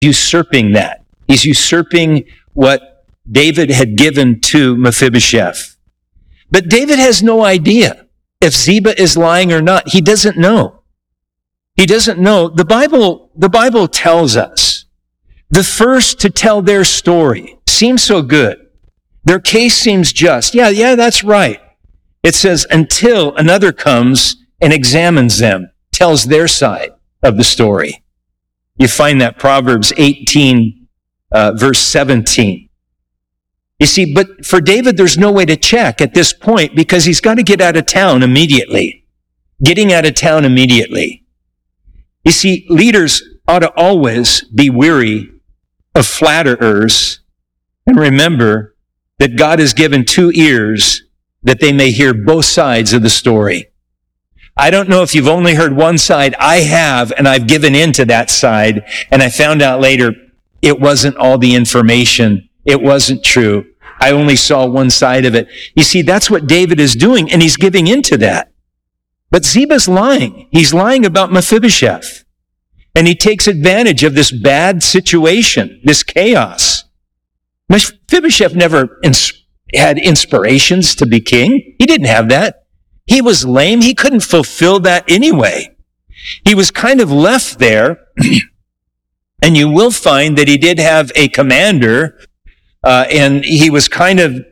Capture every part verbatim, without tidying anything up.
usurping that. He's usurping what David had given to Mephibosheth. But David has no idea if Ziba is lying or not. He doesn't know. He doesn't know. The Bible, the Bible tells us the first to tell their story seems so good. Their case seems just. Yeah, yeah, that's right. It says, until another comes and examines them, tells their side of the story. You find that Proverbs eighteen, uh, verse seventeen. You see, but for David, there's no way to check at this point because he's got to get out of town immediately. Getting out of town immediately. You see, leaders ought to always be weary of flatterers and remember that God has given two ears that they may hear both sides of the story. I don't know if you've only heard one side. I have, and I've given in to that side, and I found out later it wasn't all the information. It wasn't true. I only saw one side of it. You see, that's what David is doing, and he's giving into that. But Ziba's lying. He's lying about Mephibosheth. And he takes advantage of this bad situation, this chaos. Mephibosheth never ins- had inspirations to be king. He didn't have that. He was lame. He couldn't fulfill that anyway. He was kind of left there. And you will find that he did have a commander, uh, and he was kind of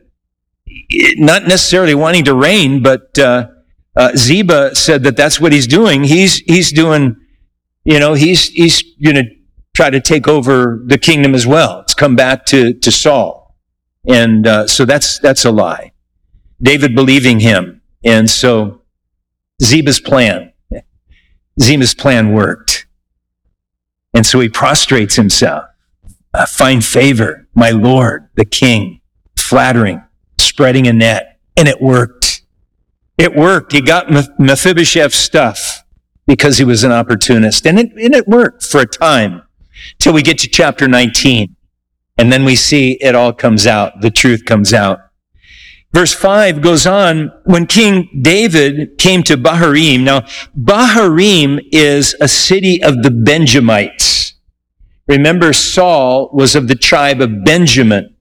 not necessarily wanting to reign, but uh, uh, Ziba said that that's what he's doing. He's he's doing, you know, he's he's going to try to take over the kingdom as well. It's come back to to Saul, and uh, so that's that's a lie. David believing him, and so Ziba's plan, Ziba's plan worked, and so he prostrates himself. Uh, find favor, my Lord, the king, flattering, spreading a net. And it worked. It worked. He got Mephibosheth's stuff because he was an opportunist. And it, and it worked for a time till we get to chapter nineteen. And then we see it all comes out. The truth comes out. Verse five goes on, when King David came to Bahurim. Now, Bahurim is a city of the Benjamites. Remember, Saul was of the tribe of Benjamin.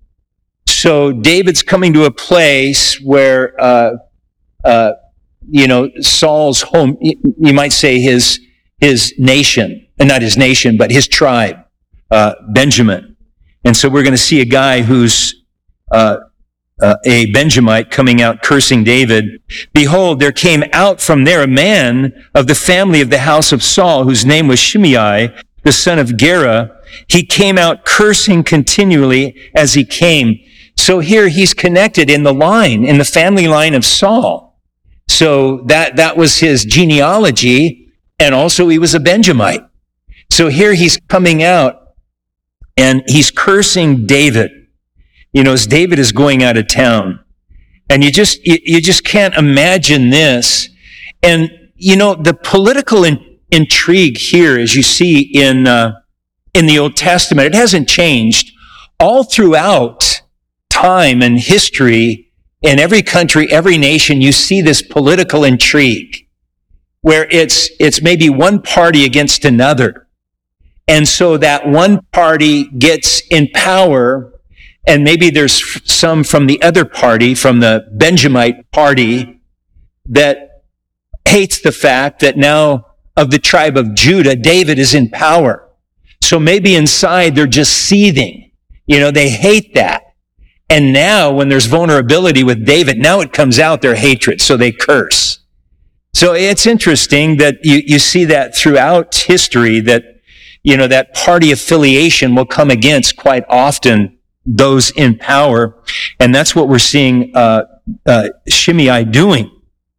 So David's coming to a place where, uh, uh, you know, Saul's home, you might say his, his nation, and not his nation, but his tribe, uh, Benjamin. And so we're going to see a guy who's, uh, uh, a Benjamite coming out cursing David. Behold, there came out from there a man of the family of the house of Saul, whose name was Shimei, the son of Gera. He came out cursing continually as he came. So here he's connected in the line, in the family line of Saul. So that, that was his genealogy, and also he was a Benjamite. So here he's coming out, and he's cursing David. You know, as David is going out of town. And you just, you, you just can't imagine this. And, you know, the political in, intrigue here, as you see in, uh, in the Old Testament, it hasn't changed. All throughout time and history, in every country, every nation, you see this political intrigue where it's, it's maybe one party against another. And so that one party gets in power, and maybe there's some from the other party, from the Benjamite party, that hates the fact that now of the tribe of Judah, David is in power. So maybe inside they're just seething. You know, they hate that. And now when there's vulnerability with David, now it comes out, their hatred, so they curse. So it's interesting that you, you see that throughout history, that, you know, that party affiliation will come against quite often those in power. And that's what we're seeing uh, uh, Shimei doing.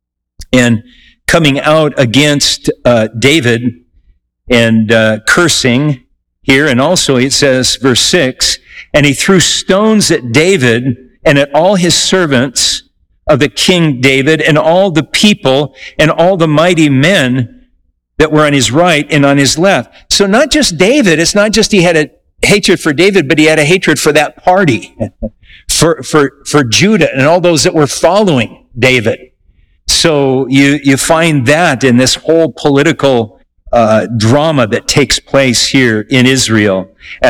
And coming out against uh, David and uh, cursing here. And also it says, verse six, and he threw stones at David and at all his servants of the king David and all the people and all the mighty men that were on his right and on his left. So not just David, it's not just he had a hatred for David, but he had a hatred for that party, for, for, for Judah and all those that were following David. So you, you find that in this whole political uh, drama that takes place here in Israel